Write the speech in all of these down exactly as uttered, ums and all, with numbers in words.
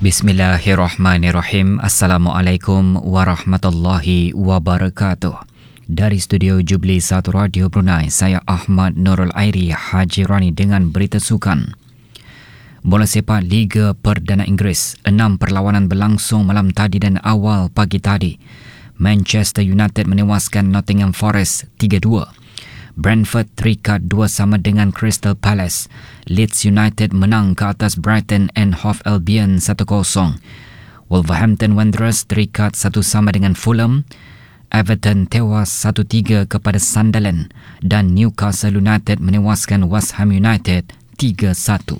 Bismillahirrahmanirrahim. Assalamualaikum warahmatullahi wabarakatuh. Dari studio Jubli satu Radio Brunei, saya Ahmad Nurul Airi Haji Rani dengan berita sukan. Bola sepak Liga Perdana Inggeris, enam perlawanan berlangsung malam tadi dan awal pagi tadi. Manchester United menewaskan Nottingham Forest tiga dua. Brentford terikat dua sama dengan Crystal Palace. Leeds United menang ke atas Brighton and Hove Albion satu kosong. Wolverhampton Wanderers terikat satu sama dengan Fulham. Everton tewas satu tiga kepada Sunderland dan Newcastle United menewaskan West Ham United tiga satu.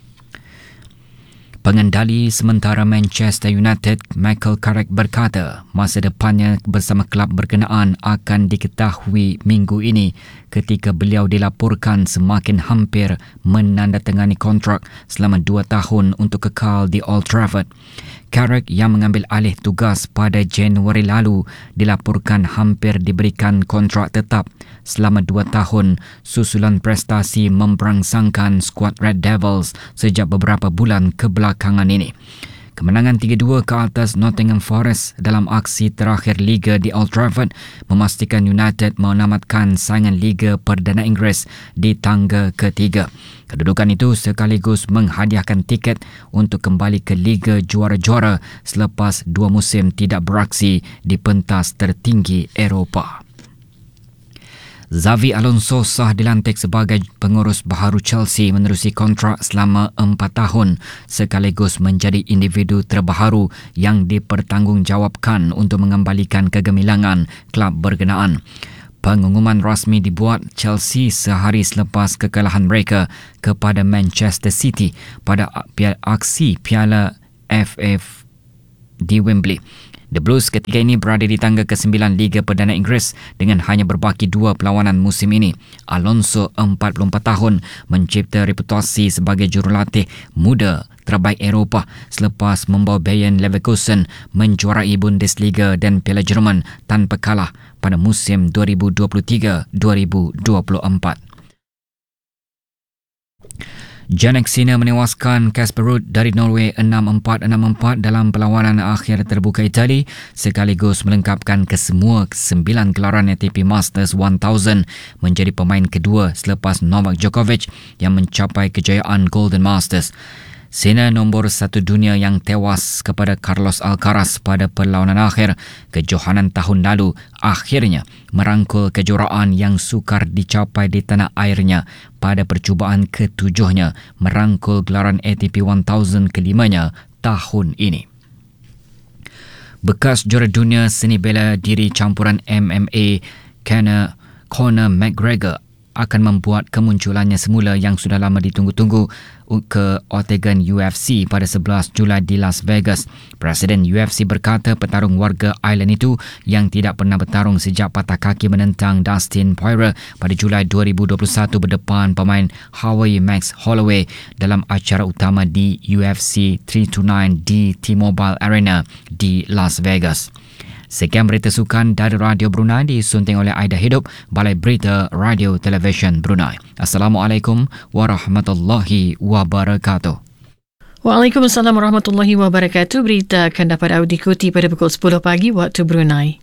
Pengendali sementara Manchester United, Michael Carrick berkata masa depannya bersama kelab berkenaan akan diketahui minggu ini ketika beliau dilaporkan semakin hampir menandatangani kontrak selama dua tahun untuk kekal di Old Trafford. Carrick yang mengambil alih tugas pada Januari lalu dilaporkan hampir diberikan kontrak tetap selama dua tahun susulan prestasi memberangsangkan skuad Red Devils sejak beberapa bulan kebelakangan ini. Kemenangan tiga dua ke atas Nottingham Forest dalam aksi terakhir Liga di Old Trafford memastikan United menamatkan saingan Liga Perdana Inggeris di tangga ketiga. Kedudukan itu sekaligus menghadiahkan tiket untuk kembali ke Liga Juara-Juara selepas dua musim tidak beraksi di pentas tertinggi Eropah. Xavi Alonso sah dilantik sebagai pengurus baharu Chelsea menerusi kontrak selama empat tahun sekaligus menjadi individu terbaharu yang dipertanggungjawabkan untuk mengembalikan kegemilangan kelab berkenaan. Pengumuman rasmi dibuat Chelsea sehari selepas kekalahan mereka kepada Manchester City pada aksi Piala F A di Wembley. The Blues ketika ini berada di tangga kesembilan Liga Perdana Inggeris dengan hanya berbaki dua perlawanan musim ini. Alonso, empat puluh empat tahun, mencipta reputasi sebagai jurulatih muda terbaik Eropah selepas membawa Bayern Leverkusen menjuarai Bundesliga dan Piala Jerman tanpa kalah pada musim dua ribu dua puluh tiga dua ribu dua puluh empat. Jannik Sinner menewaskan Casper Ruud dari Norway enam empat enam empat dalam perlawanan akhir terbuka Itali sekaligus melengkapkan kesemua sembilan gelaran A T P Masters seribu menjadi pemain kedua selepas Novak Djokovic yang mencapai kejayaan Golden Masters. Sinner nombor satu dunia yang tewas kepada Carlos Alcaraz pada perlawanan akhir kejohanan tahun lalu akhirnya merangkul kejuaraan yang sukar dicapai di tanah airnya pada percubaan ketujuhnya merangkul gelaran A T P seribu kelimanya tahun ini. Bekas juara dunia seni bela diri campuran M M A Conor, Conor McGregor akan membuat kemunculannya semula yang sudah lama ditunggu-tunggu ke Octagon U F C pada sebelas Julai di Las Vegas. Presiden U F C berkata petarung warga Ireland itu yang tidak pernah bertarung sejak patah kaki menentang Dustin Poirier pada Julai dua ribu dua puluh satu berdepan pemain Hawaii Max Holloway dalam acara utama di U F C tiga dua sembilan di T-Mobile Arena di Las Vegas. Sekian berita sukan dari Radio Brunei disunting oleh Aida Hidup, Balai Berita Radio Television Brunei. Assalamualaikum warahmatullahi wabarakatuh. Waalaikumsalam warahmatullahi wabarakatuh. Berita akan dapat anda ikuti pada pukul sepuluh pagi waktu Brunei.